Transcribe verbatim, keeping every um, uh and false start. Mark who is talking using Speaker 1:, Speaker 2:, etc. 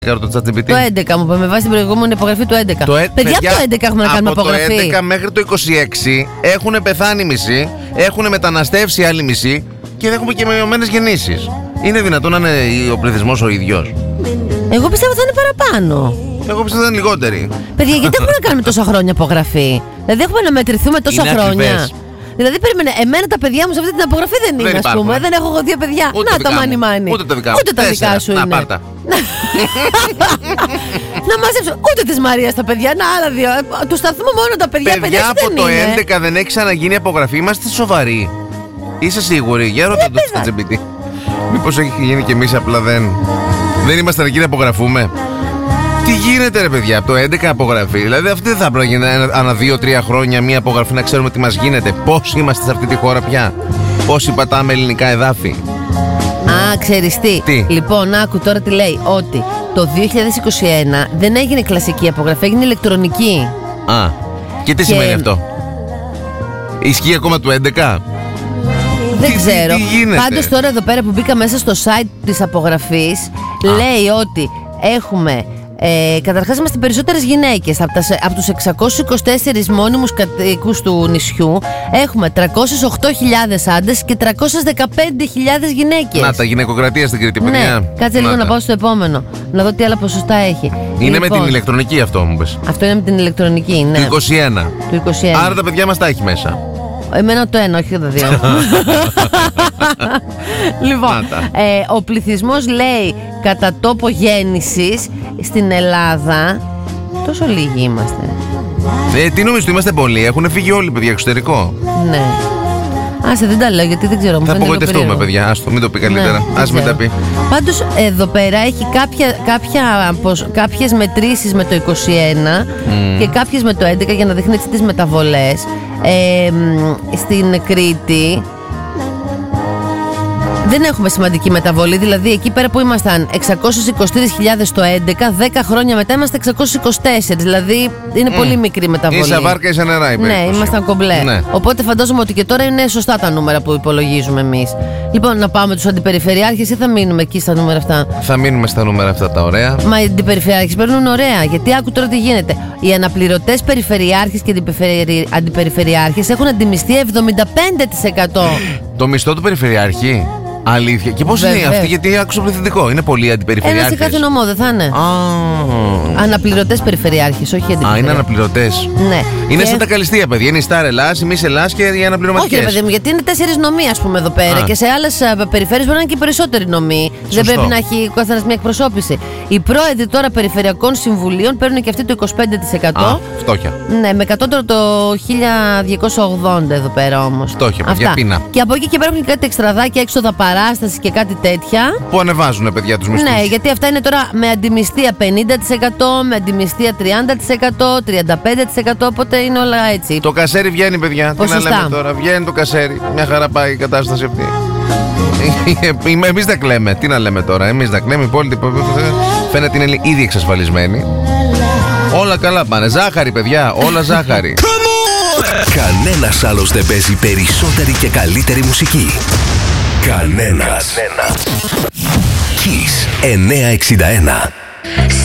Speaker 1: Το
Speaker 2: Το έντεκα μου, με βάση την προηγούμενη υπογραφή του έντεκα.
Speaker 1: Το ε...
Speaker 2: Παιδιά, παιδιά, από το έντεκα έχουμε να κάνουμε υπογραφή.
Speaker 1: Από το έντεκα μέχρι το είκοσι έξι έχουν πεθάνει μισοί, έχουν μεταναστεύσει άλλοι μισοί και έχουμε και μειωμένες γεννήσεις. Είναι δυνατόν να είναι ο πληθυσμός ο ίδιος?
Speaker 2: Εγώ πιστεύω θα είναι παραπάνω.
Speaker 1: Εγώ πιστεύω θα είναι λιγότεροι.
Speaker 2: Παιδιά, γιατί έχουμε να κάνουμε τόσα χρόνια υπογραφή? Δηλαδή έχουμε να μετρηθούμε τόσα
Speaker 1: είναι
Speaker 2: χρόνια.
Speaker 1: Ακριβές.
Speaker 2: Δηλαδή, περίμενε, εμένα τα παιδιά μου σε αυτή την απογραφή δεν είναι, α πούμε. Δεν έχω εγώ δύο παιδιά.
Speaker 1: Ούτε
Speaker 2: να τα μάνι μάνι.
Speaker 1: Ούτε τα δικά,
Speaker 2: Ούτε τα δικά σου
Speaker 1: να,
Speaker 2: είναι.
Speaker 1: Πάρτα.
Speaker 2: Να μαζέψω. Ούτε τη Μαρία τα παιδιά. Να, άλλα δύο. Του σταθμού μόνο τα παιδιά.
Speaker 1: Παιδιά, παιδιά από το είναι. έντεκα δεν έχει ξαναγίνει απογραφή. Είμαστε σοβαροί. Είσαι σίγουρη? Για ρώτα το στο τζι πι τι. Μήπως έχει γίνει και εμείς απλά δεν. Δεν είμαστε εκεί να απογραφούμε. Τι γίνεται, ρε παιδιά, από το έντεκα απογραφή? Δηλαδή, αυτή δεν θα πρέπει να γίνει ανά δύο τρία χρόνια μία απογραφή, να ξέρουμε τι μας γίνεται. Πώς είμαστε σε αυτή τη χώρα πια? Πόσοι πατάμε ελληνικά εδάφη?
Speaker 2: Α, ξέρεις τι.
Speaker 1: τι.
Speaker 2: Λοιπόν, άκου τώρα τι λέει. Ότι το δύο χιλιάδες είκοσι ένα δεν έγινε κλασική απογραφή, έγινε ηλεκτρονική.
Speaker 1: Α, και τι και... σημαίνει αυτό? Ισχύει ακόμα το έντεκα?
Speaker 2: Δεν
Speaker 1: τι,
Speaker 2: ξέρω.
Speaker 1: Τι, τι γίνεται?
Speaker 2: Πάντως τώρα εδώ πέρα που μπήκα μέσα στο site της απογραφής, Α. λέει ότι έχουμε... Ε, καταρχάς είμαστε περισσότερες γυναίκες. Από, τα, από τους εξακόσιους είκοσι τέσσερις μόνιμους κατοίκους του νησιού έχουμε τριακόσιες οκτώ χιλιάδες άντρες και τριακόσιες δεκαπέντε χιλιάδες γυναίκες.
Speaker 1: Να τα γυναικοκρατία στην Κρήτη, παιδιά.
Speaker 2: Ναι, κάτσε λίγο να πάω στο επόμενο, να δω τι άλλα ποσοστά έχει.
Speaker 1: Είναι
Speaker 2: λοιπόν,
Speaker 1: με την ηλεκτρονική αυτό, μου πες?
Speaker 2: Αυτό είναι με την ηλεκτρονική, ναι.
Speaker 1: Του είκοσι ένα.
Speaker 2: Του είκοσι ένα.
Speaker 1: Άρα τα παιδιά μας τα έχει μέσα.
Speaker 2: Εμένα το ένα, όχι τα δύο. Λοιπόν, ε, ο πληθυσμός λέει κατά τόπο γέννησης στην Ελλάδα τόσο λίγοι είμαστε.
Speaker 1: Ε, τι νομίζεις, είμαστε πολλοί? Έχουν φύγει όλοι, παιδιά, εξωτερικό.
Speaker 2: Ναι. Άσε, δεν τα λέω γιατί δεν ξέρω.
Speaker 1: Θα απογοητευτούμε, παιδιά. Άστο, μην το πει καλύτερα. Ναι, ας μην τα πει.
Speaker 2: Πάντως εδώ πέρα έχει κάποια, κάποια, πως, κάποιες μετρήσεις με το είκοσι ένα mm. και κάποιες με το έντεκα για να δείχνει έτσι τις μεταβολές. Ε, στην Κρήτη δεν έχουμε σημαντική μεταβολή. Δηλαδή εκεί πέρα που ήμασταν εξακόσιες είκοσι τρεις χιλιάδες το έντεκα, δέκα χρόνια μετά είμαστε εξακόσιες είκοσι τέσσερα. Δηλαδή είναι mm. πολύ μικρή μεταβολή.
Speaker 1: Ίσα βάρκα, ίσα νερά, είπε.
Speaker 2: Ναι, ήμασταν κομπλέ. Ναι. Οπότε φαντάζομαι ότι και τώρα είναι σωστά τα νούμερα που υπολογίζουμε εμείς. Λοιπόν, να πάμε τους αντιπεριφερειάρχες ή θα μείνουμε εκεί στα νούμερα αυτά?
Speaker 1: Θα μείνουμε στα νούμερα αυτά τα ωραία.
Speaker 2: Μα οι αντιπεριφερειάρχες παίρνουν ωραία. Γιατί άκου τώρα τι γίνεται. Οι αναπληρωτές περιφερειάρχες και αντιπεριφερειάρχες έχουν αντιμισθεί εβδομήντα πέντε τοις εκατό.
Speaker 1: Το μισθό του περιφερειάρχη? Αλήθεια. Και πώς είναι αυτή? Γιατί άκουσα πληθυντικό. Είναι πολύ αντιπεριφερειάρχες.
Speaker 2: Ένα σε κάθε νομό, δεν θα είναι?
Speaker 1: Ah.
Speaker 2: Αναπληρωτές περιφερειάρχες, όχι αντιπεριφερειάρχες.
Speaker 1: Α, είναι αναπληρωτές.
Speaker 2: Ναι.
Speaker 1: Είναι
Speaker 2: και...
Speaker 1: σαν τα καλυστία, παιδιά. Είναι η Σταρ Ελλάς, η Μις Ελλάς και οι αναπληρωματικές.
Speaker 2: Όχι, παιδί μου, γιατί είναι τέσσερις νομοί, ας πούμε, εδώ πέρα. Α. Και σε άλλες περιφέρειες μπορεί να είναι και περισσότεροι νομοί. Δεν πρέπει να έχει ο καθένας μια εκπροσώπηση. Οι πρόεδροι τώρα περιφερειακών συμβουλίων παίρνουν και αυτοί το είκοσι πέντε τοις εκατό.
Speaker 1: Α, φτώχεια.
Speaker 2: Ναι, με κατώτερο το χίλια διακόσια ογδόντα εδώ πέρα όμως.
Speaker 1: Φτώχεια, παιδιά, πείνα.
Speaker 2: Και από εκεί και πέρα έχουν κάτι εξτραδάκια, έξοδα παράσταση και κάτι τέτοια.
Speaker 1: Που ανεβάζουν, παιδιά, τους μισθούς.
Speaker 2: Ναι, γιατί αυτά είναι τώρα με αντιμισθία πενήντα τοις εκατό, με αντιμισθία τριάντα τοις εκατό, τριάντα πέντε τοις εκατό, οπότε είναι όλα έτσι.
Speaker 1: Το κασέρι βγαίνει, παιδιά.
Speaker 2: Ποσοστά.
Speaker 1: Τι να λέμε τώρα, βγαίνει το κασέρι. Μια χαρά πάει η κατάσταση αυτή. Εμείς δεν κλαίμε. Τι να λέμε τώρα, εμείς δεν κλαίμε. Η πόλη φαίνεται είναι ήδη εξασφαλισμένη. Όλα καλά πάνε. Ζάχαρη, παιδιά, όλα ζάχαρη.
Speaker 3: Κανένας άλλος δεν παίζει περισσότερη και καλύτερη μουσική. Κανένας. Kiss εννιακόσια εξήντα ένα.